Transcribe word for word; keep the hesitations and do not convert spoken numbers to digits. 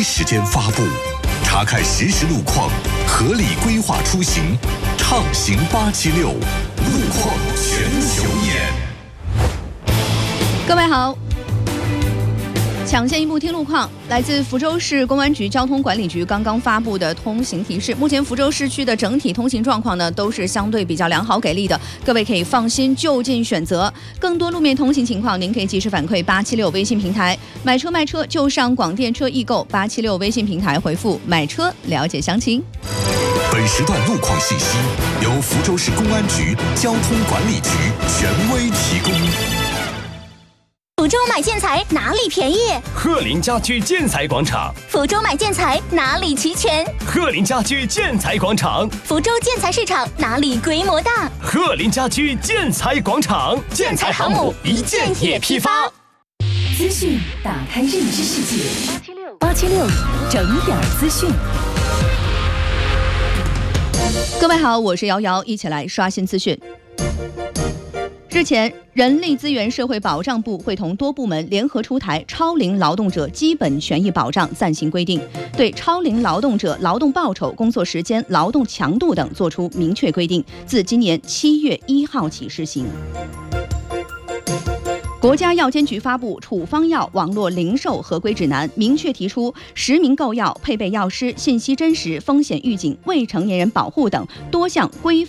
时间发布，查看实时路况，合理规划出行，畅行八七六，路况全球眼。 各位好，抢先一步听路况，来自福州市公安局交通管理局刚刚发布的通行提示。目前福州市区的整体通行状况呢，都是相对比较良好给力的，各位可以放心就近选择。更多路面通行情况，您可以及时反馈八七六微信平台。买车卖车就上广电车易购八七六微信平台回复买车了解详情。 本时段路况信息由福州市公安局交通管理局权威提供。 福州买建材哪里便宜？ 鹤林家居建材广场。 福州买建材哪里齐全？ 鹤林家居建材广场。 福州建材市场哪里规模大？ 鹤林家居建材广场。 建材航母一建也批发。 资讯打开认知世界，八七六整点资讯。 各位好，我是瑶瑶，一起来刷新资讯。日前，人力资源社会保障部会同多部门联合出台《超龄劳动者基本权益保障暂行规定》，对超龄劳动者劳动报酬、工作时间、劳动强度等作出明确规定，自今年七月一号起施行。国家药监局发布《处方药网络零售合规指南》，明确提出实名购药、配备药师、信息真实、风险预警、未成年人保护等多项规